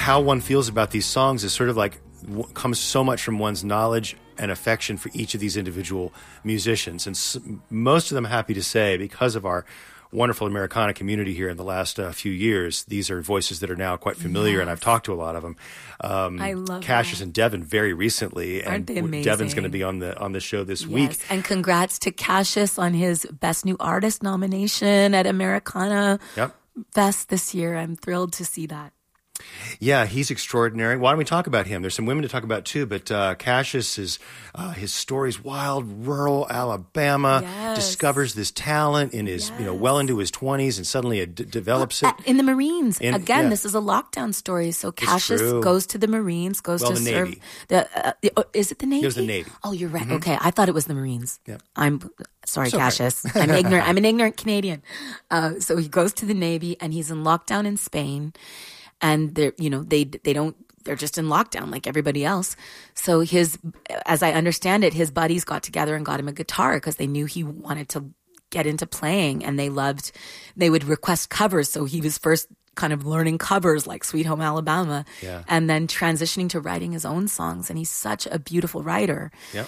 how one feels about these songs is sort of like comes so much from one's knowledge and affection for each of these individual musicians. And most of them, happy to say, because of our wonderful Americana community here in the last few years, these are voices that are now quite familiar, and I've talked to a lot of them. I love Cassius that. and Devin very recently. Aren't they amazing? Devin's going to be on the show this week. And congrats to Cassius on his Best New Artist nomination at Americana Fest this year. I'm thrilled to see that. Yeah, he's extraordinary. Why don't we talk about him? There's some women to talk about too, but Cassius is his story's wild, rural Alabama. Discovers this talent in his well into his 20s, and suddenly it develops it in the Marines. This is a lockdown story. So Cassius goes to the Marines, goes to the serve. Navy. Is it the Navy? It was the Navy. Oh, you're right. Mm-hmm. Okay, I thought it was the Marines. Yep. I'm sorry, okay. Cassius. I'm ignorant. I'm an ignorant Canadian. So he goes to the Navy, and he's in lockdown in Spain. And they're just in lockdown like everybody else. So as I understand it, his buddies got together and got him a guitar because they knew he wanted to get into playing, and they would request covers. So he was first kind of learning covers like Sweet Home Alabama, and then transitioning to writing his own songs. And he's such a beautiful writer. Yep.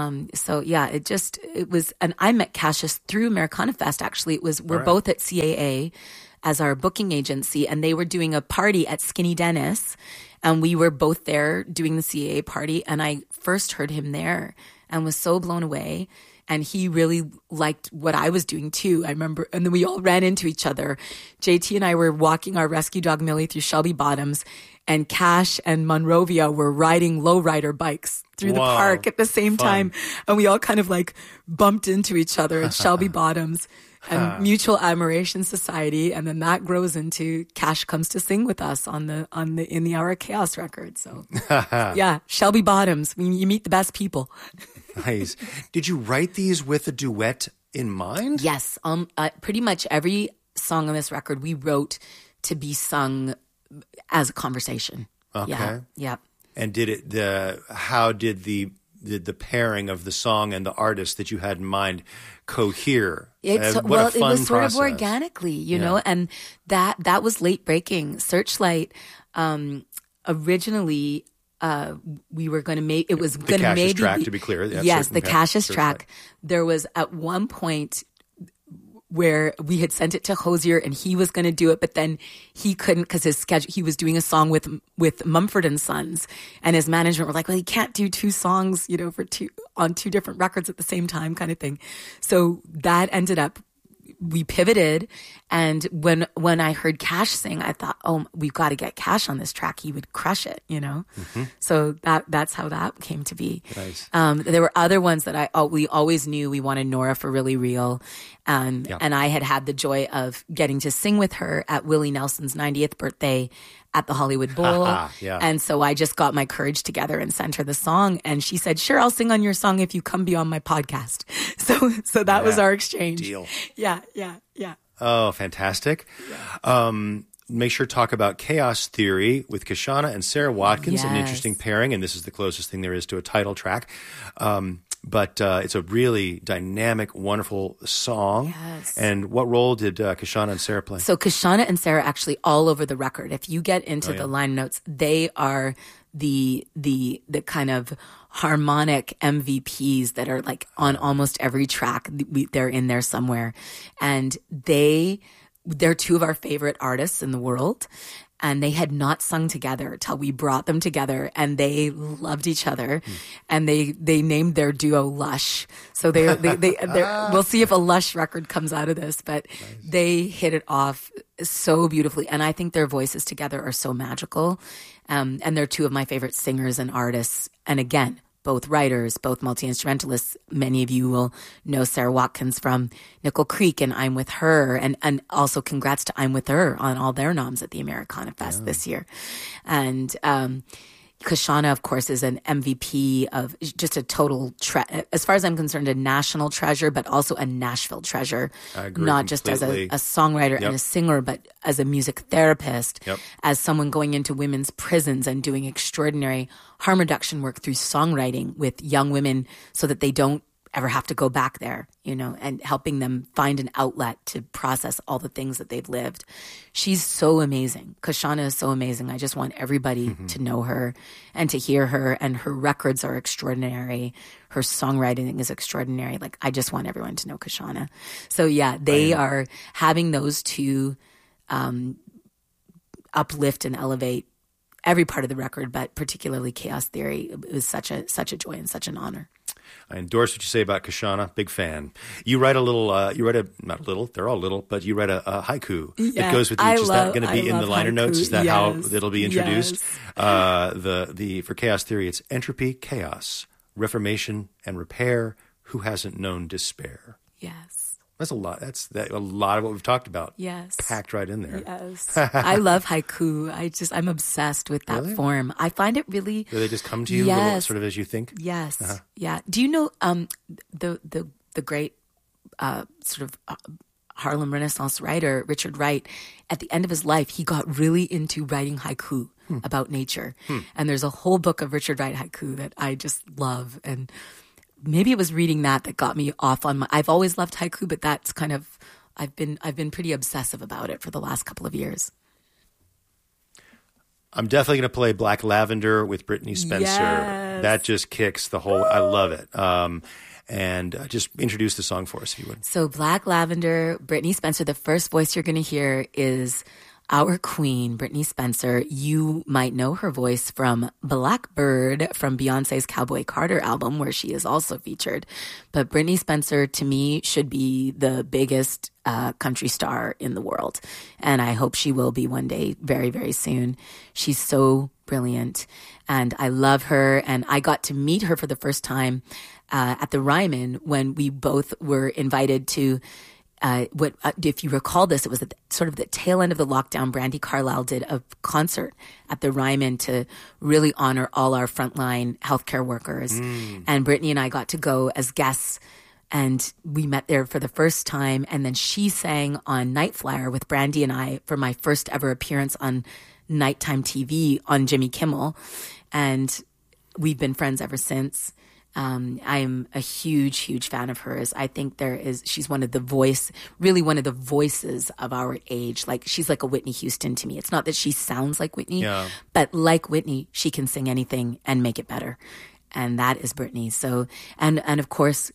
It was, and I met Cassius through Americana Fest. Actually, we're both at CAA as our booking agency, and they were doing a party at Skinny Dennis, and we were both there doing the CAA party, and I first heard him there and was so blown away, and he really liked what I was doing too. I remember, and then we all ran into each other. JT and I were walking our rescue dog Millie through Shelby Bottoms, and Cash and Monrovia were riding lowrider bikes through the park at the same time, and we all kind of like bumped into each other at Shelby Bottoms. And Mutual Admiration Society, and then that grows into Cash comes to sing with us in the Hour of Chaos record. So Shelby Bottoms, you meet the best people. Nice. Did you write these with a duet in mind? Yes. Pretty much every song on this record we wrote to be sung as a conversation. Okay. Yeah. And how did the pairing of the song and the artist that you had in mind cohere? It was sort of organically, you know, and that was late breaking. Searchlight, originally, we were going to make, it was going to maybe track, to be clear. Yes, the Cassius track. There was at one point where we had sent it to Hosier and he was going to do it, but then he couldn't because his schedule, he was doing a song with Mumford and Sons, and his management were like, well, he can't do two songs, you know, on two different records at the same time kind of thing. So that ended up, we pivoted, and when I heard Cash sing, I thought, oh, we've got to get Cash on this track. He would crush it, you know? Mm-hmm. So that's how that came to be. Nice. There were other ones that we always knew we wanted Nora for Really Real. And I had the joy of getting to sing with her at Willie Nelson's 90th birthday at the Hollywood Bowl. And so I just got my courage together and sent her the song. And she said, sure, I'll sing on your song if you come be on my podcast. So that was our exchange. Deal. Yeah. Oh, fantastic. Yeah. Make sure to talk about Chaos Theory with Kashana and Sarah Watkins, an interesting pairing. And this is the closest thing there is to a title track. But it's a really dynamic, wonderful song. Yes. And what role did Kashana and Sarah play? So Kashana and Sarah actually all over the record. If you get into the line notes, they are the kind of harmonic MVPs that are like on almost every track. They're in there somewhere. And they're two of our favorite artists in the world. And they had not sung together till we brought them together, and they loved each other, and they named their duo Lush. So we'll see if a Lush record comes out of this, but they hit it off so beautifully. And I think their voices together are so magical. And they're two of my favorite singers and artists. And again, both writers, both multi-instrumentalists. Many of you will know Sarah Watkins from Nickel Creek and I'm With Her. And also congrats to I'm With Her on all their noms at the Americana Fest this year. And Kashana, of course, is an MVP of just a total, as far as I'm concerned, a national treasure, but also a Nashville treasure. I agree Not just as a songwriter and a singer, but as a music therapist, as someone going into women's prisons and doing extraordinary harm reduction work through songwriting with young women so that they don't ever have to go back there, and helping them find an outlet to process all the things that they've lived. She's so amazing. Kashana is so amazing. I just want everybody to know her and to hear her, and her records are extraordinary. Her songwriting is extraordinary. Like, I just want everyone to know Kashana. So yeah, they are having those two uplift and elevate every part of the record, but particularly Chaos Theory. It was such a joy and such an honor. I endorse what you say about Kashana. Big fan. You write not a little, they're all little, but you write a haiku that goes with each. Is that going to be in the liner notes? Is that how it'll be introduced? Yes. For Chaos Theory, it's entropy, chaos, reformation, and repair. Who hasn't known despair? Yes. That's a lot. That's a lot of what we've talked about. Yes. Packed right in there. Yes. I love haiku. I'm obsessed with that form. I find it really. Do they just come to you little, sort of as you think? Yes. Uh-huh. Yeah. Do you know the great sort of Harlem Renaissance writer, Richard Wright? At the end of his life, he got really into writing haiku about nature. And there's a whole book of Richard Wright haiku that I just love. And maybe it was reading that got me off on I've always loved haiku, but that's kind of, I've been pretty obsessive about it for the last couple of years. I'm definitely going to play Black Lavender with Brittney Spencer. Yes. That just kicks the whole, I love it. And just introduce the song for us, if you would. So Black Lavender, Brittney Spencer, the first voice you're going to hear is our queen, Brittney Spencer. You might know her voice from Blackbird from Beyonce's Cowboy Carter album, where she is also featured. But Brittney Spencer, to me, should be the biggest country star in the world. And I hope she will be one day, very, very soon. She's so brilliant. And I love her. And I got to meet her for the first time at the Ryman when we both were invited to if you recall this, it was at sort of the tail end of the lockdown. Brandi Carlile did a concert at the Ryman to really honor all our frontline healthcare workers. And Brittney and I got to go as guests, and we met there for the first time. And then she sang on Night Flyer with Brandi and I for my first ever appearance on nighttime TV on Jimmy Kimmel. And we've been friends ever since. I am a huge, huge fan of hers. I think she's one of the voices of our age. Like, she's like a Whitney Houston to me. It's not that she sounds like Whitney, but like Whitney, she can sing anything and make it better. And that is Brittney. So, and of course,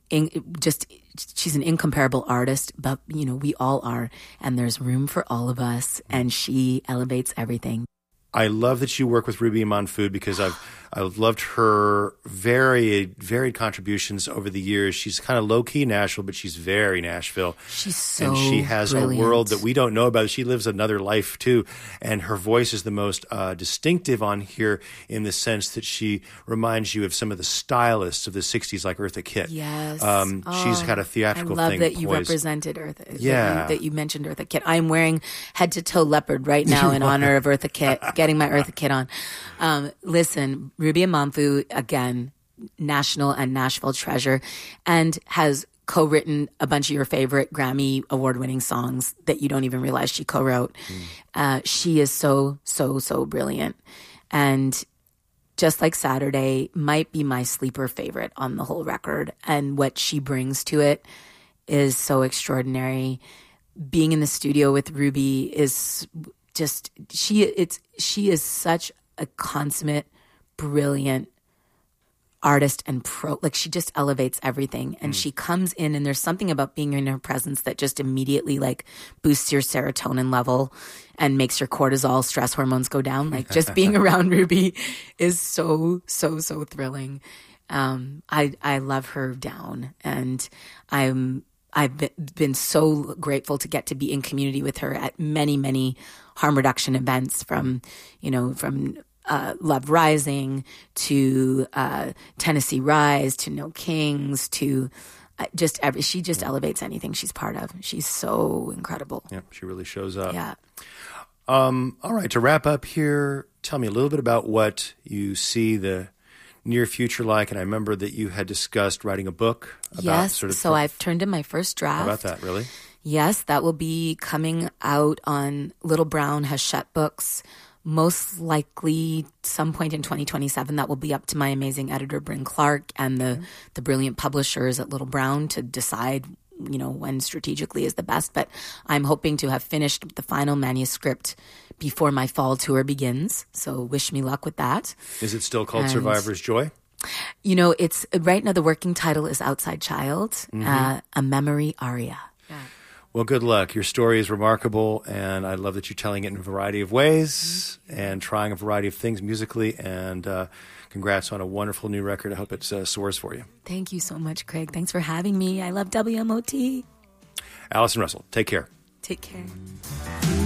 she's an incomparable artist, but we all are, and there's room for all of us, and she elevates everything. I love that you work with Ruby Iman Food because I've loved her varied contributions over the years. She's kind of low-key Nashville, but she's very Nashville. She's so And she has brilliant. A world that we don't know about. She lives another life, too. And her voice is the most distinctive on here in the sense that she reminds you of some of the stylists of the 60s, like Eartha Kitt. Yes. She's got a theatrical thing. I love that you poised. represented Eartha. Yeah. That you mentioned Eartha Kitt. I'm wearing head-to-toe leopard right now in honor of Eartha Kitt, getting my Eartha Kitt on. Listen, Ruby Amanfu, again, national and Nashville treasure, and has co-written a bunch of your favorite Grammy award-winning songs that you don't even realize she co-wrote. She is so, so, so brilliant. And just like Saturday, might be my sleeper favorite on the whole record. And what she brings to it is so extraordinary. Being in the studio with Ruby is just, she is such a consummate, brilliant artist and like, she just elevates everything. And she comes in, and there's something about being in her presence that just immediately like boosts your serotonin level and makes your cortisol stress hormones go down. Like, just being around Ruby is so, so, so thrilling. I love her down, and I've been so grateful to get to be in community with her at many, many harm reduction events, from Love Rising to Tennessee Rise to No Kings to she just elevates anything she's part of. She's so incredible. Yeah, she really shows up. Yeah. All right, to wrap up here, tell me a little bit about what you see the near future like. And I remember that you had discussed writing a book about so I've turned in my first draft. How about that, really? Yes, that will be coming out on Little Brown Hachette Books most likely some point in 2027. That will be up to my amazing editor, Bryn Clark, and the brilliant publishers at Little Brown to decide, when strategically is the best. But I'm hoping to have finished the final manuscript before my fall tour begins. So wish me luck with that. Is it still called Survivor's Joy? It's right now the working title is Outside Child, a memory aria. Yeah. Well, good luck. Your story is remarkable, and I love that you're telling it in a variety of ways and trying a variety of things musically. And congrats on a wonderful new record. I hope it soars for you. Thank you so much, Craig. Thanks for having me. I love WMOT. Allison Russell, take care. Take care.